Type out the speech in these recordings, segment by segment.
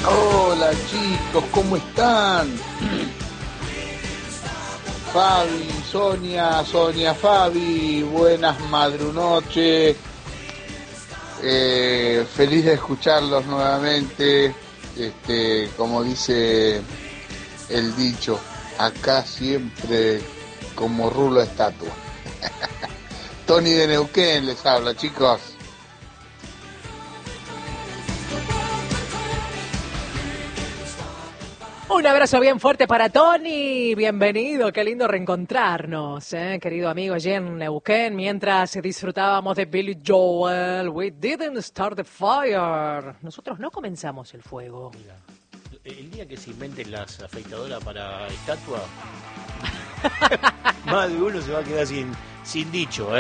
Hola chicos, ¿cómo están? Fabi, Sonia, Fabi, buenas madrunoches. Feliz de escucharlos nuevamente. Como dice el dicho, acá siempre como rulo estatua. Tony de Neuquén les habla, chicos. Un abrazo bien fuerte para Tony, bienvenido, qué lindo reencontrarnos, querido amigo allí en Neuquén, mientras disfrutábamos de Billy Joel, We Didn't Start the Fire, nosotros no comenzamos el fuego. Mira, el día que se inventen las afeitadoras para estatua, más de uno se va a quedar sin dicho,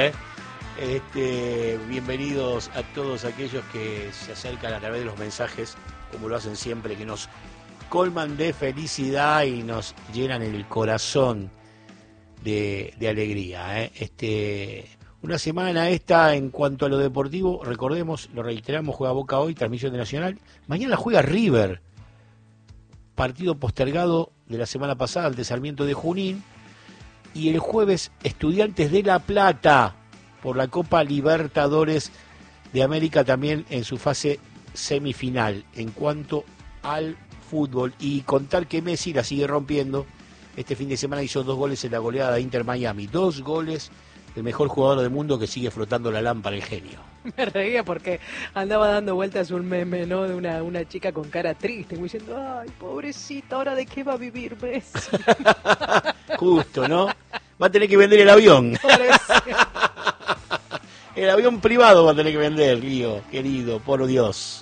bienvenidos a todos aquellos que se acercan a través de los mensajes, como lo hacen siempre, que nos colman de felicidad y nos llenan el corazón de alegría. Una semana esta en cuanto a lo deportivo, recordemos, lo reiteramos, juega Boca hoy, transmisión de Nacional. Mañana juega River, partido postergado de la semana pasada ante Sarmiento de Junín. Y el jueves Estudiantes de La Plata por la Copa Libertadores de América, también en su fase semifinal. En cuanto al fútbol, y contar que Messi la sigue rompiendo. Este fin de semana hizo 2 goles en la goleada de Inter Miami. 2 goles, el mejor jugador del mundo que sigue flotando la lámpara, el genio. Me reía porque andaba dando vueltas un meme, ¿no? De una chica con cara triste, diciendo, ay, pobrecita, ¿ahora de qué va a vivir Messi? Justo, ¿no? Va a tener que vender el avión. El avión privado va a tener que vender, Lío, querido, por Dios.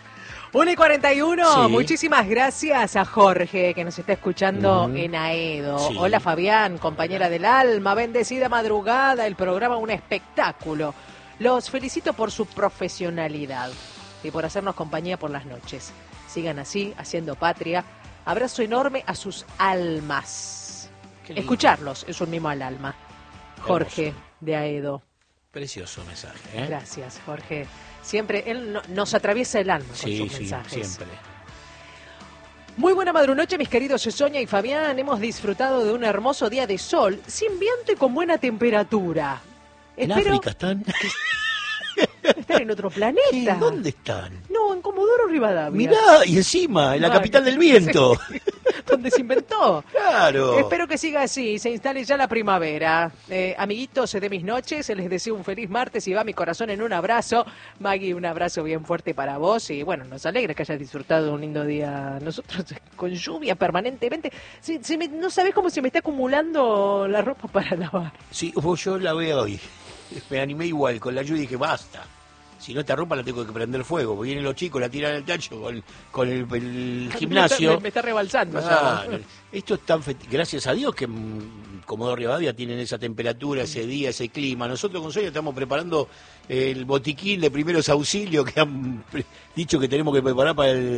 1:41, sí. Muchísimas gracias a Jorge que nos está escuchando en Aedo. Sí. Hola Fabián, compañera del alma, bendecida madrugada, el programa un espectáculo. Los felicito por su profesionalidad y por hacernos compañía por las noches. Sigan así, haciendo patria. Abrazo enorme a sus almas. Escucharlos es un mimo al alma. Jorge Hermoso. de Aedo. Precioso mensaje, Gracias, Jorge. Siempre él nos atraviesa el alma con Sí, sus mensajes. siempre. Muy buena madrunoche, mis queridos Sonia y Fabián. Hemos disfrutado de un hermoso día de sol, sin viento y con buena temperatura. ¿En Espero África están? estar en otro planeta. ¿Qué? ¿Dónde están? No, en Comodoro Rivadavia. Mirá, y encima, en la capital del viento. Sí, donde se inventó. Claro. Espero que siga así, se instale ya la primavera. Amiguitos de mis noches, les deseo un feliz martes y va mi corazón en un abrazo. Maggie, un abrazo bien fuerte para vos y bueno, nos alegra que hayas disfrutado de un lindo día. Nosotros con lluvia permanentemente. No sabés cómo se me está acumulando la ropa para lavar. Sí, yo la veo hoy. Me animé igual, con la lluvia y dije, basta. Si no, esta ropa la tengo que prender fuego. Porque vienen los chicos, la tiran al tacho con el gimnasio. Me está rebalsando Ah, ya. esto es tan gracias a Dios que Comodoro Rivadavia tienen esa temperatura, ese día, ese clima. Nosotros con Sonia estamos preparando el botiquín de primeros auxilios que han dicho que tenemos que preparar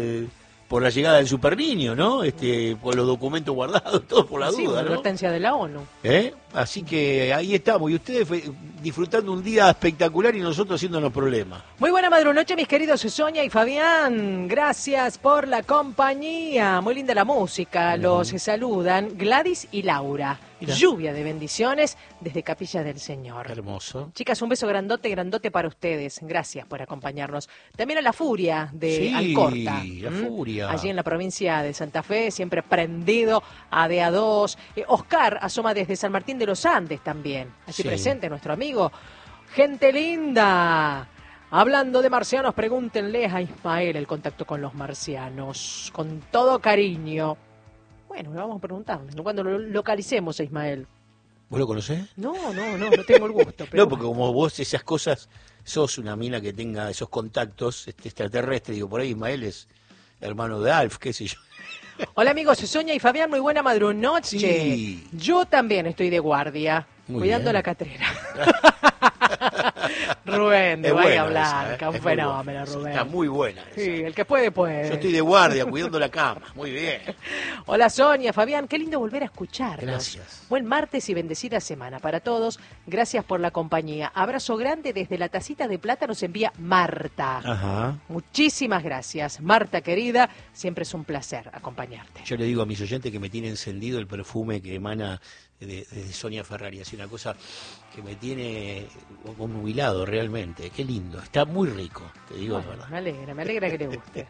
por la llegada del super niño, ¿no? Por los documentos guardados, todo por la Sí, duda, una ¿no? advertencia de la ONU. Así que ahí estamos. Y ustedes disfrutando un día espectacular y nosotros haciéndonos problemas. Muy buena madrunoche, mis queridos Sonia y Fabián. Gracias por la compañía. Muy linda la música. Los saludan Gladys y Laura. Mirá. Lluvia de bendiciones desde Capilla del Señor. Hermoso. Chicas, un beso grandote para ustedes. Gracias por acompañarnos. También a la Furia de Sí, Alcorta. la Furia. Allí en la provincia de Santa Fe, siempre prendido a DA2. Oscar asoma desde San Martín de los Andes también. Allí Sí. presente nuestro amigo. Gente linda. Hablando de marcianos, pregúntenle a Ismael el contacto con los marcianos. Con todo cariño. Bueno, le vamos a preguntarle. Cuando lo localicemos a Ismael. ¿Vos lo conocés? No tengo el gusto. Pero No, porque como vos esas cosas, sos una mina que tenga esos contactos extraterrestres. Digo, por ahí Ismael es hermano de Alf, qué sé yo. Hola amigos, Sonia y Fabián, muy buena madrunoche. Sí. Yo también estoy de guardia, Muy cuidando bien. la catrera. Rubén, de Es Bahía buena esa, Blanca, un es muy fenómeno, buena. Rubén. Está muy buena esa. Sí, el que puede, puede. Yo estoy de guardia, cuidando la cama. Muy bien. Hola Sonia, Fabián, qué lindo volver a escucharlos. Gracias. Buen martes y bendecida semana para todos. Gracias por la compañía. Abrazo grande desde la tacita de plata nos envía Marta. Ajá. Muchísimas gracias. Marta querida, siempre es un placer acompañarte. Yo le digo a mis oyentes que me tiene encendido el perfume que emana de Sonia Ferrari. Es una cosa que me tiene obnubilado realmente. Qué lindo. Está muy rico, te digo la verdad. Me alegra que le guste.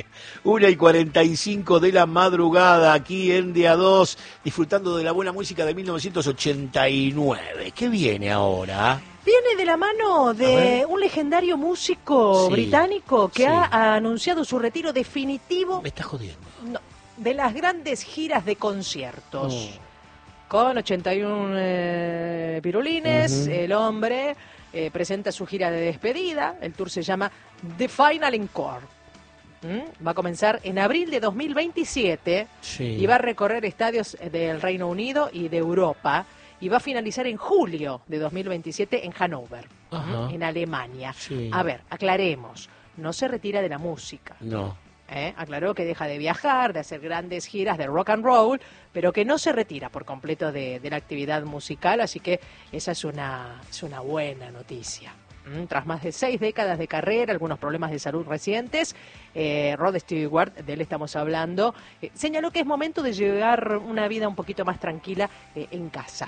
1:45 de la madrugada aquí en Día 2, disfrutando de la buena música de 1989. ¿Qué viene ahora? Viene de la mano de un legendario músico Sí, británico que sí. ha anunciado su retiro definitivo Me está jodiendo. de las grandes giras de conciertos. No. Con 81 pirulines, Ujú. el hombre presenta su gira de despedida. El tour se llama The Final Encore. Va a comenzar en abril de 2027 Sí. y va a recorrer estadios del Reino Unido y de Europa y va a finalizar en julio de 2027 en Hannover, Ajá. en Alemania. Sí. A ver, aclaremos, no se retira de la música. No. Aclaró que deja de viajar, de hacer grandes giras de rock and roll, pero que no se retira por completo de la actividad musical, así que esa es una buena noticia. Tras más de 6 décadas de carrera, algunos problemas de salud recientes, Rod Stewart, de él estamos hablando, señaló que es momento de llevar una vida un poquito más tranquila en casa.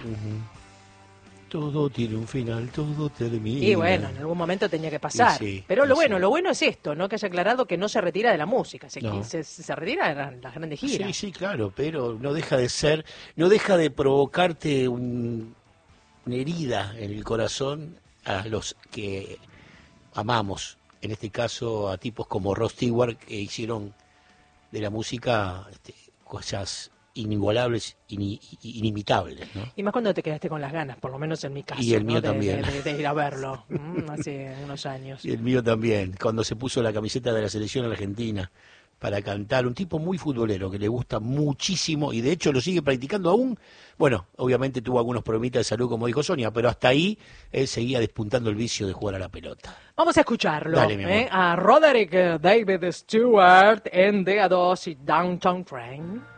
Todo tiene un final, todo termina. Y bueno, en algún momento tenía que pasar. Y sí, pero lo y sí. bueno es esto, ¿no? Que haya aclarado que no se retira de la música, No. se retira de las grandes giras. Sí, sí, claro, pero no deja de ser, no deja de provocarte una herida en el corazón a los que amamos, en este caso a tipos como Rod Stewart, que hicieron de la música cosas inigualables, inimitables, ¿no? Y más cuando te quedaste con las ganas, por lo menos en mi caso. Y el ¿no? mío de, también. De ir a verlo hace unos años. Y el mío también, cuando se puso la camiseta de la selección argentina para cantar, un tipo muy futbolero que le gusta muchísimo y de hecho lo sigue practicando aún. Bueno, obviamente tuvo algunos problemitas de salud, como dijo Sonia, pero hasta ahí él seguía despuntando el vicio de jugar a la pelota. Vamos a escucharlo. Dale, mi amor. A Roderick David Stewart en DA2 y Downtown Train.